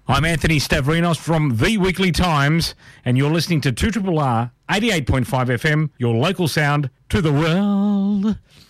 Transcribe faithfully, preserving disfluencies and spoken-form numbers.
I'm Anthony Stavrinos from The Weekly Times, and you're listening to two R R R eighty-eight point five F M, your local sound to the world.